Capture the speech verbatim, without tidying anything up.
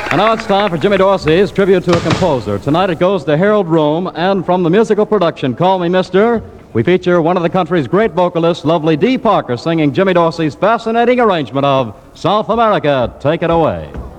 And now it's time for Jimmy Dorsey's tribute to a composer. Tonight it goes to Harold Rome, and from the musical production Call Me Mister, we feature one of the country's great vocalists, lovely Dee Parker, singing Jimmy Dorsey's fascinating arrangement of South America. Take it away.